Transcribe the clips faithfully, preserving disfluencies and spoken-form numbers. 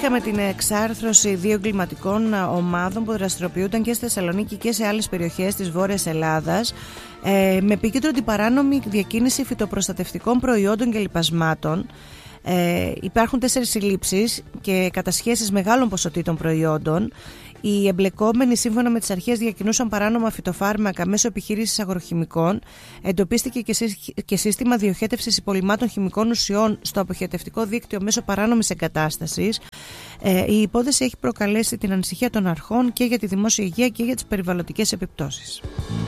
είχαμε την εξάρθρωση δύο εγκληματικών ομάδων που δραστηριοποιούνταν και στη Θεσσαλονίκη και σε άλλες περιοχές της Βόρειας Ελλάδας, ε, με επίκεντρο την παράνομη διακίνηση φυτοπροστατευτικών προϊόντων και λιπασμάτων. Ε, υπάρχουν τέσσερις συλλήψεις και κατασχέσεις μεγάλων ποσοτήτων προϊόντων. Οι εμπλεκόμενοι, σύμφωνα με τις αρχές, διακινούσαν παράνομα φυτοφάρμακα μέσω επιχείρησης αγροχημικών. Εντοπίστηκε και σύστημα διοχέτευσης υπολειμμάτων χημικών ουσιών στο αποχετευτικό δίκτυο μέσω παράνομης εγκατάστασης. Ε, η υπόθεση έχει προκαλέσει την ανησυχία των αρχών και για τη δημόσια υγεία και για τις περιβαλλοντικές επιπτώσεις.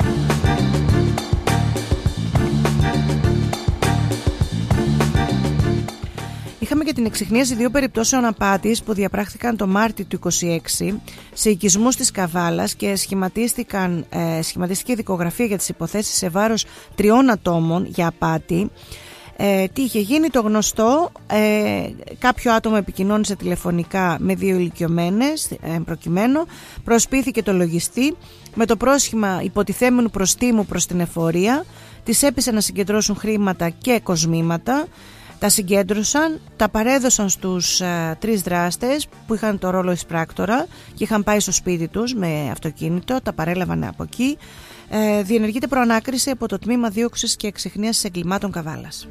Είχαμε και την εξιχνίαση δύο περιπτώσεων απάτης που διαπράχθηκαν το Μάρτιο του είκοσι έξι σε οικισμούς της Καβάλας και σχηματίστηκαν, ε, σχηματίστηκε δικογραφία για τις υποθέσεις σε βάρος τριών ατόμων για απάτη. Ε, τι είχε γίνει το γνωστό, ε, κάποιο άτομο επικοινώνησε τηλεφωνικά με δύο ηλικιωμένες, ε, προκειμένου, προσποιήθηκε το λογιστή με το πρόσχημα υποτιθέμενου προστίμου προς την εφορία, τις έπεισε να συγκεντρώσουν χρήματα και κοσμήματα. Τα συγκέντρωσαν, τα παρέδωσαν στους α, τρεις δράστες που είχαν το ρόλο εισπράκτορα και είχαν πάει στο σπίτι τους με αυτοκίνητο, τα παρέλαβαν από εκεί. Ε, διενεργείται προανάκριση από το Τμήμα Δίωξης και Εξιχνίασης Εγκλημάτων Καβάλας.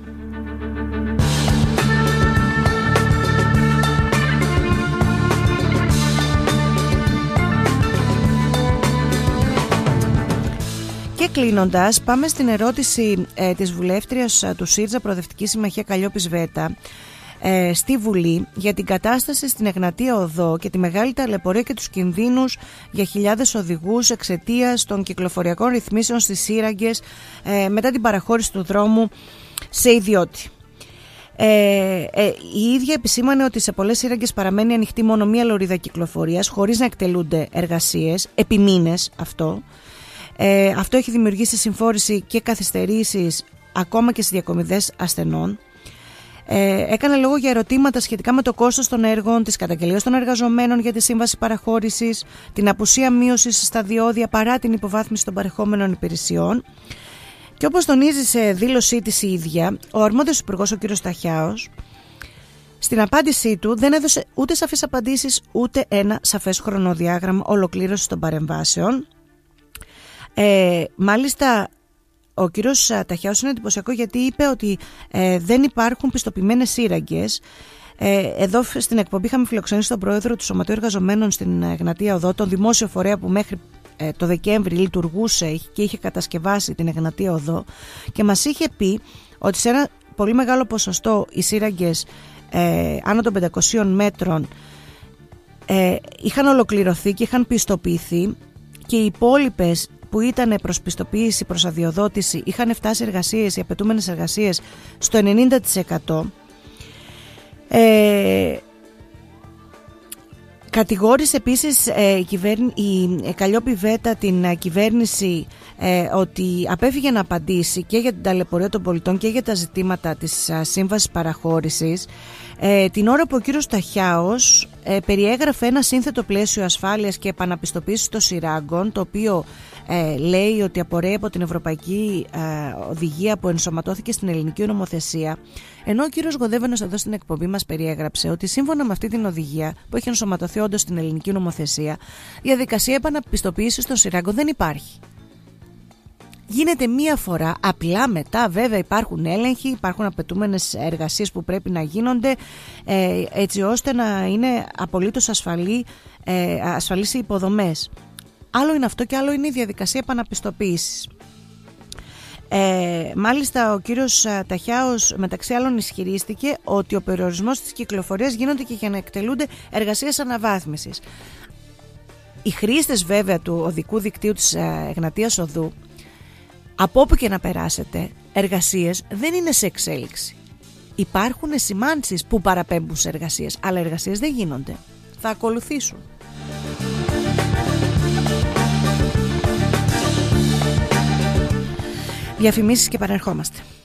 Και κλείνοντας, πάμε στην ερώτηση ε, της βουλεύτριας ε, του ΣΥΡΙΖΑ Προοδευτική Συμμαχία Καλλιόπης Βέτα ε, στη Βουλή για την κατάσταση στην Εγνατία Οδό και τη μεγάλη ταλαιπωρία και τους κινδύνους για χιλιάδες οδηγούς εξαιτίας των κυκλοφοριακών ρυθμίσεων στις σύραγγες ε, μετά την παραχώρηση του δρόμου σε ιδιώτη. Ε, ε, η ίδια επισήμανε ότι σε πολλές σύραγγες παραμένει ανοιχτή μόνο μία λωρίδα κυκλοφορίας χωρίς να εκτελούνται εργασίες, επί μήνες αυτό. Ε, αυτό έχει δημιουργήσει συμφόρηση και καθυστερήσεις ακόμα και στις διακομιδές ασθενών. Ε, έκανε λόγο για ερωτήματα σχετικά με το κόστος των έργων, τις καταγγελίες των εργαζομένων για τη σύμβαση παραχώρησης, την απουσία μείωσης στα διόδια παρά την υποβάθμιση των παρεχόμενων υπηρεσιών. Και όπως τονίζει σε δήλωσή της η ίδια, ο αρμόδιος υπουργός, ο κ. Σταχιάος, στην απάντησή του δεν έδωσε ούτε σαφείς απαντήσεις ούτε ένα σαφές χρονοδιάγραμμα ολοκλήρωσης των παρεμβάσεων. Ε, μάλιστα ο κύριος Ταχιάος είναι εντυπωσιακό γιατί είπε ότι ε, δεν υπάρχουν πιστοποιημένες σύραγγες. ε, εδώ στην εκπομπή είχαμε φιλοξενήσει τον πρόεδρο του Σωματείου Εργαζομένων στην Εγνατία Οδό, τον δημόσιο φορέα που μέχρι ε, το Δεκέμβρη λειτουργούσε και είχε κατασκευάσει την Εγνατία Οδό, και μας είχε πει ότι σε ένα πολύ μεγάλο ποσοστό οι σύραγγες ε, άνω των πεντακοσίων μέτρων ε, είχαν ολοκληρωθεί και είχαν πιστοποιηθεί, και οι υπόλοιπες που ήταν προς πιστοποίηση, προς αδειοδότηση, είχαν φτάσει εργασίες, οι απαιτούμενες εργασίες στο ενενήντα τοις εκατό. Ε, κατηγόρησε επίσης ε, η, κυβέρνη, η ε, Καλλιόπη Βέτα την ε, κυβέρνηση ε, ότι απέφυγε να απαντήσει και για την ταλαιπωρία των πολιτών και για τα ζητήματα της ε, σύμβασης παραχώρησης, ε, την ώρα που ο κύριος Ταχιάος ε, περιέγραφε ένα σύνθετο πλαίσιο ασφάλειας και επαναπιστοποίησης των σειράγκων, το οποίο Ε, λέει ότι απορρέει από την Ευρωπαϊκή ε, Οδηγία που ενσωματώθηκε στην ελληνική νομοθεσία, ενώ ο κύριος Γοδέβαινος εδώ στην εκπομπή μας περιέγραψε ότι σύμφωνα με αυτή την οδηγία που έχει ενσωματωθεί όντως στην ελληνική νομοθεσία, η διαδικασία επαναπιστοποίησης των σειράγκων δεν υπάρχει. Γίνεται μία φορά, απλά μετά βέβαια υπάρχουν έλεγχοι, υπάρχουν απαιτούμενες εργασίες που πρέπει να γίνονται ε, έτσι ώστε να είναι απολύτως ασφαλή, ε, ασφαλείς οι υποδομές. Άλλο είναι αυτό και άλλο είναι η διαδικασία επαναπιστοποίησης. Ε, μάλιστα ο κύριος Ταχιάος μεταξύ άλλων ισχυρίστηκε ότι ο περιορισμός της κυκλοφορίας γίνονται και για να εκτελούνται εργασίες αναβάθμισης. Οι χρήστες βέβαια του οδικού δικτύου της Εγνατίας Οδού, από όπου και να περάσετε, εργασίες δεν είναι σε εξέλιξη. Υπάρχουν σημάνσεις που παραπέμπουν σε εργασίες, αλλά εργασίες δεν γίνονται. Θα ακολουθήσουν. Διαφημίσεις και επανερχόμαστε.